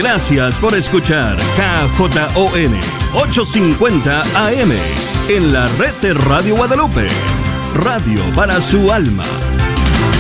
Gracias por escuchar KJON 850 AM en la red de Radio Guadalupe. Radio para su alma.